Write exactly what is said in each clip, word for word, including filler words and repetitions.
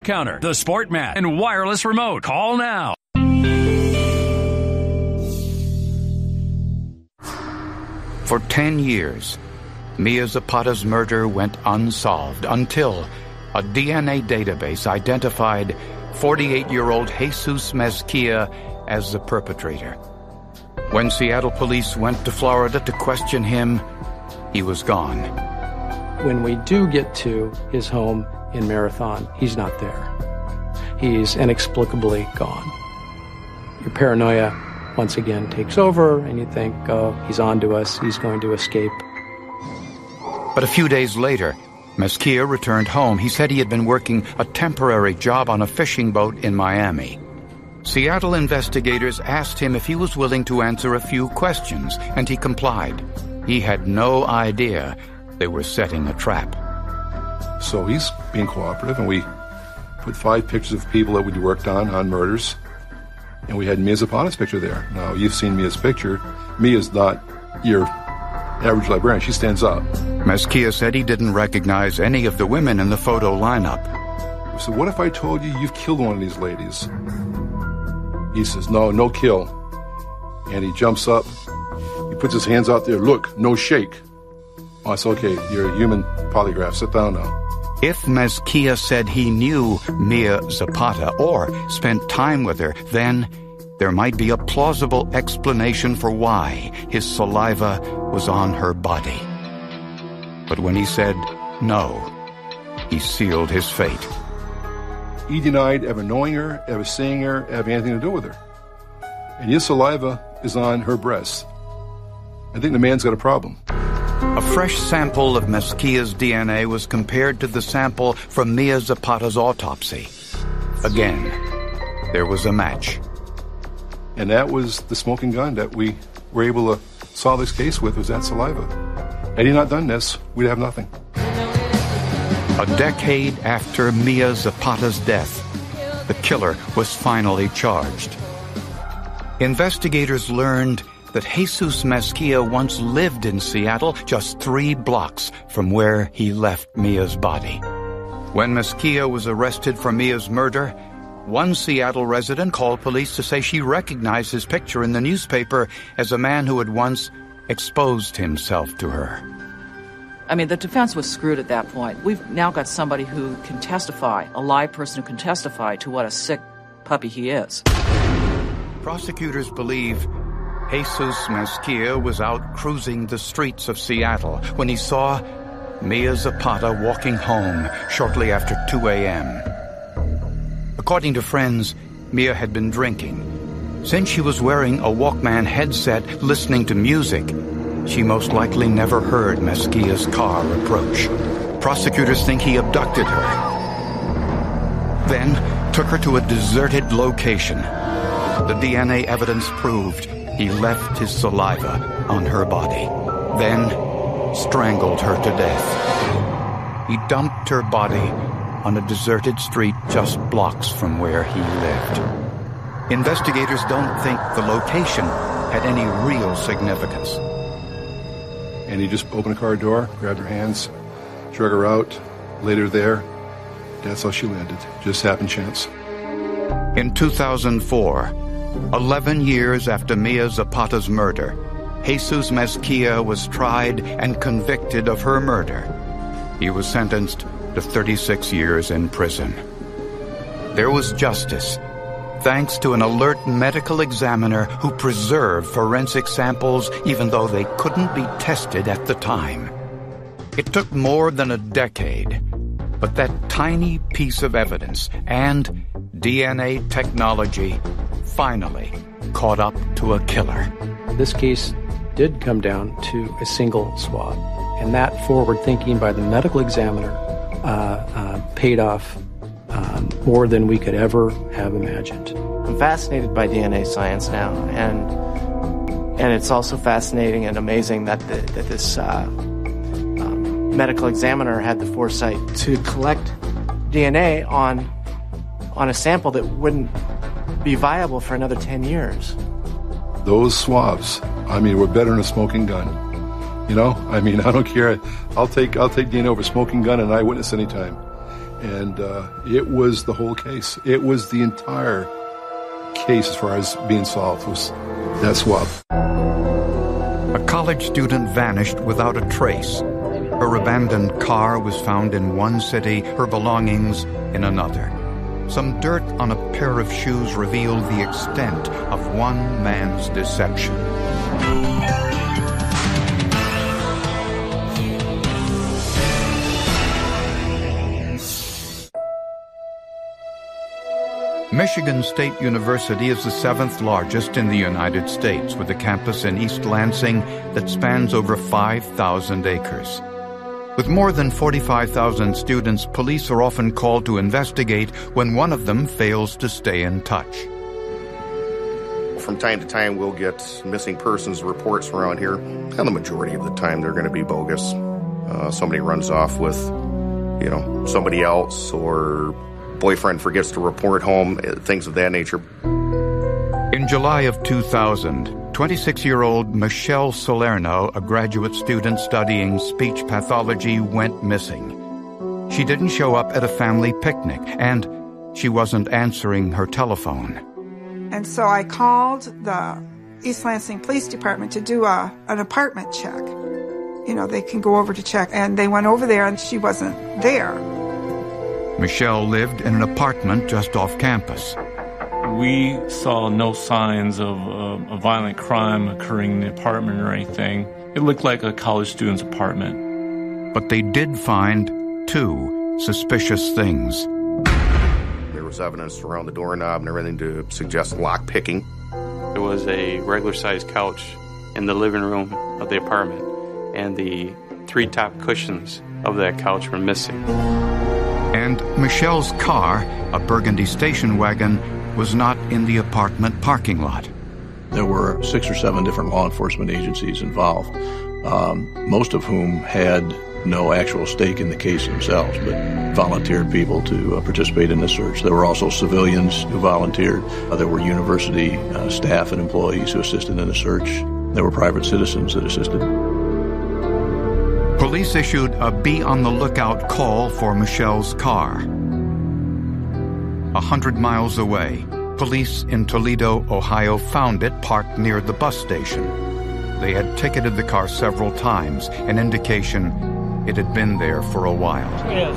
Counter, the Sport Mat, and wireless remote. Call now. For ten years, Mia Zapata's murder went unsolved until a D N A database identified forty-eight-year-old Jesus Mezquia as the perpetrator. When Seattle police went to Florida to question him, he was gone. When we do get to his home in Marathon, he's not there. He's inexplicably gone. Your paranoia once again takes over, and you think, oh, he's on to us, he's going to escape. But a few days later, Mezquia returned home. He said he had been working a temporary job on a fishing boat in Miami. Seattle investigators asked him if he was willing to answer a few questions, and he complied. He had no idea they were setting a trap. So he's being cooperative, and we put five pictures of people that we worked on, on murders, and we had Mia Zapata's picture there. Now, you've seen Mia's picture. Mia's not your average librarian. She stands up. Mezquia said he didn't recognize any of the women in the photo lineup. So what if I told you you've killed one of these ladies? He says, no, no kill. And he jumps up. He puts his hands out there. Look, no shake. Oh, I said, okay, you're a human polygraph. Sit down now. If Mezquia said he knew Mia Zapata or spent time with her, then there might be a plausible explanation for why his saliva was on her body. But when he said no, he sealed his fate. He denied ever knowing her, ever seeing her, having anything to do with her. And his saliva is on her breast. I think the man's got a problem. A fresh sample of Mezquia's D N A was compared to the sample from Mia Zapata's autopsy. Again, there was a match. And that was the smoking gun that we were able to solve this case with, was that saliva. Had he not done this, we'd have nothing. A decade after Mia Zapata's death, the killer was finally charged. Investigators learned that Jesus Mezquia once lived in Seattle, just three blocks from where he left Mia's body. When Mezquia was arrested for Mia's murder, one Seattle resident called police to say she recognized his picture in the newspaper as a man who had once exposed himself to her. I mean, the defense was screwed at that point. We've now got somebody who can testify, a live person who can testify to what a sick puppy he is. Prosecutors believe Jesus Mezquia was out cruising the streets of Seattle when he saw Mia Zapata walking home shortly after two a.m. According to friends, Mia had been drinking. Since she was wearing a Walkman headset listening to music, she most likely never heard Mezquia's car approach. Prosecutors think he abducted her, then took her to a deserted location. The D N A evidence proved he left his saliva on her body, then strangled her to death. He dumped her body on a deserted street just blocks from where he lived. Investigators don't think the location had any real significance. And he just opened a car door, grabbed her hands, drug her out, laid her there. That's how she landed. Just happened chance. In two thousand four, eleven years after Mia Zapata's murder, Jesus Mezquia was tried and convicted of her murder. He was sentenced to thirty-six years in prison. There was justice, thanks to an alert medical examiner who preserved forensic samples even though they couldn't be tested at the time. It took more than a decade, but that tiny piece of evidence and D N A technology finally caught up to a killer. This case did come down to a single swab, and that forward thinking by the medical examiner uh, uh, paid off um, more than we could ever have imagined. I'm fascinated by D N A science now, and and it's also fascinating and amazing that the, that this uh, um, medical examiner had the foresight to collect D N A on on a sample that wouldn't be viable for another ten years. Those swabs, I mean, were better than a smoking gun. You know, I mean, I don't care. I'll take I'll take D N A over smoking gun and eyewitness anytime. And uh, it was the whole case. It was the entire case as far as being solved was that swap. A college student vanished without a trace. Her abandoned car was found in one city, her belongings in another. Some dirt on a pair of shoes revealed the extent of one man's deception. Michigan State University is the seventh largest in the United States, with a campus in East Lansing that spans over five thousand acres. With more than forty-five thousand students, police are often called to investigate when one of them fails to stay in touch. From time to time, we'll get missing persons reports around here, and the majority of the time they're going to be bogus. Uh, somebody runs off with, you know, somebody else, or boyfriend forgets to report home, things of that nature. In July of two thousand, twenty-six-year-old Michelle Salerno, a graduate student studying speech pathology, went missing. She didn't show up at a family picnic, and she wasn't answering her telephone. And so I called the East Lansing Police Department to do a, an apartment check. You know, they can go over to check, and they went over there, and she wasn't there. Michelle lived in an apartment just off campus. We saw no signs of uh, a violent crime occurring in the apartment or anything. It looked like a college student's apartment. But they did find two suspicious things. There was evidence around the doorknob and everything to suggest lock picking. There was a regular-sized couch in the living room of the apartment, and the three top cushions of that couch were missing. And Michelle's car, a burgundy station wagon, was not in the apartment parking lot. There were six or seven different law enforcement agencies involved, um, most of whom had no actual stake in the case themselves, but volunteered people to uh, participate in the search. There were also civilians who volunteered. Uh, there were university uh, staff and employees who assisted in the search. There were private citizens that assisted. Police issued a be-on-the-lookout call for Michelle's car. A hundred miles away, police in Toledo, Ohio, found it parked near the bus station. They had ticketed the car several times, an indication it had been there for a while.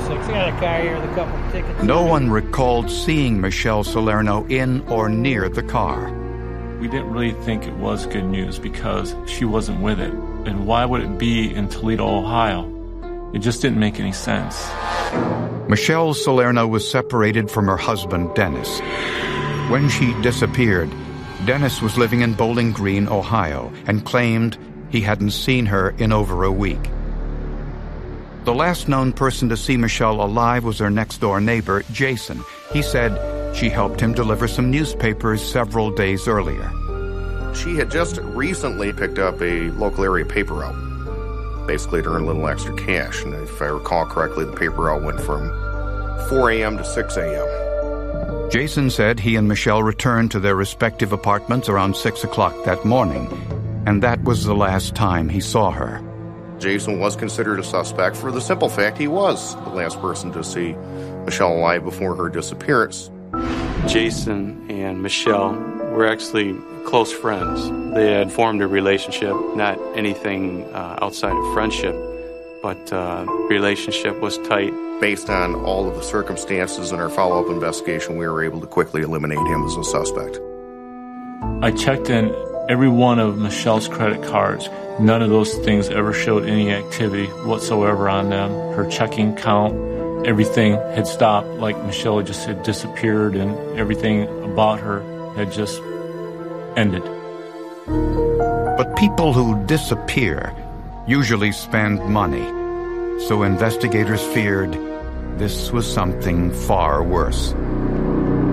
No one recalled seeing Michelle Salerno in or near the car. We didn't really think it was good news because she wasn't with it. And why would it be in Toledo, Ohio? It just didn't make any sense. Michelle Salerno was separated from her husband, Dennis. When she disappeared, Dennis was living in Bowling Green, Ohio, and claimed he hadn't seen her in over a week. The last known person to see Michelle alive was her next-door neighbor, Jason. He said she helped him deliver some newspapers several days earlier. She had just recently picked up a local area paper route, basically to earn a little extra cash. And if I recall correctly, the paper route went from four a.m. to six a.m. Jason said he and Michelle returned to their respective apartments around six o'clock that morning, and that was the last time he saw her. Jason was considered a suspect for the simple fact he was the last person to see Michelle alive before her disappearance. Jason and Michelle were actually close friends. They had formed a relationship, not anything uh, outside of friendship, but uh, relationship was tight. Based on all of the circumstances in our follow-up investigation, we were able to quickly eliminate him as a suspect. I checked in every one of Michelle's credit cards. None of those things ever showed any activity whatsoever on them. Her checking count, everything had stopped, like Michelle just had disappeared, and everything about her had just ended. But people who disappear usually spend money, so investigators feared this was something far worse.